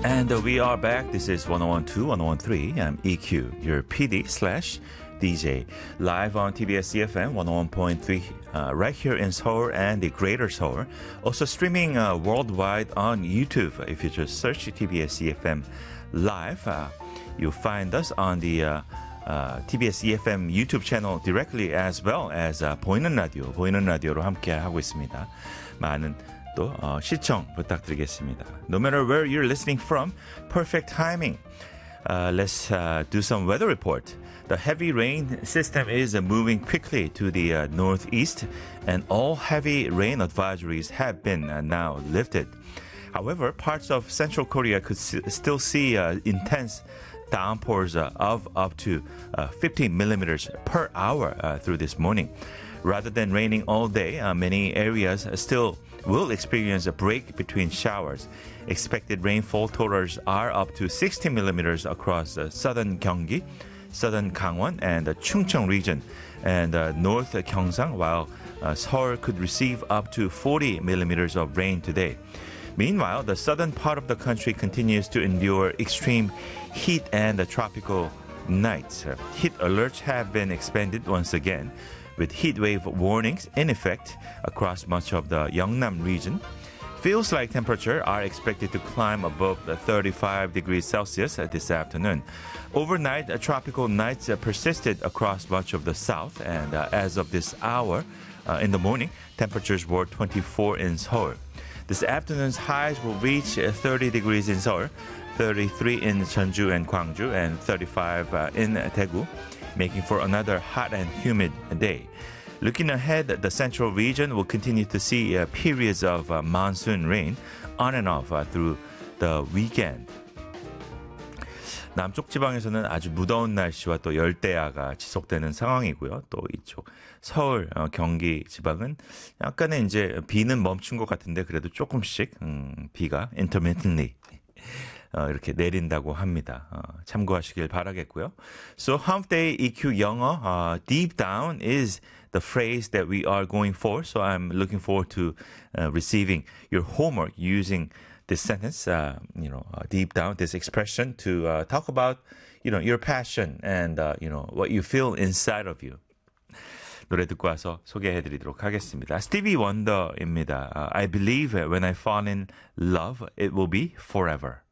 And we are back. This is 1012, 1013. I'm EQ, your PD slash DJ. Live on TBS EFM 101.3 right here in Seoul and the greater Seoul. Also streaming worldwide on YouTube. If you just search TBS EFM Live, you'll find us on the TBS EFM YouTube channel directly as well as 보이는 라디오로 함께 하고 있습니다. 많은 또 시청 부탁드리겠습니다. No matter where you're listening from, perfect timing. Let's do some weather report. The heavy rain system is moving quickly to the northeast, and all heavy rain advisories have been now lifted. However, parts of Central Korea could still see intense downpours of up to 50 millimeters per hour through this morning. Rather than raining all day, many areas still will experience a break between showers. Expected rainfall totals are up to 60 millimeters across southern Gyeonggi, southern Gangwon, and the Chungcheong region, and north Gyeongsang, while Seoul could receive up to 40 millimeters of rain today. Meanwhile, the southern part of the country continues to endure extreme heat and tropical nights. Heat alerts have been expanded once again, with heat wave warnings in effect across much of the Yeongnam region. Feels like temperature are expected to climb above the 35 degrees Celsius this afternoon. Overnight, tropical nights persisted across much of the south, and as of this hour in the morning, temperatures were 24 in Seoul. This afternoon's highs will reach 30 degrees in Seoul, 33 in Jeonju and Gwangju, and 35 in Daegu, making for another hot and humid day. Looking ahead, the central region will continue to see periods of monsoon rain on and off through the weekend. 남쪽 지방에서는 아주 무더운 날씨와 또 열대야가 지속되는 상황이고요. 또 이쪽 서울, 경기 지방은 약간의 이제 비는 멈춘 것 같은데 그래도 조금씩 비가 intermittently 이렇게 내린다고 합니다. 참고하시길 바라겠고요. So hump day EQ 영어 deep down is the phrase that we are going for. So I'm looking forward to receiving your homework using this sentence, deep down, this expression to talk about, your passion and, what you feel inside of you. 노래 듣고 와서 소개해드리도록 하겠습니다. 스티비 원더입니다. I believe when I fall in love, it will be forever.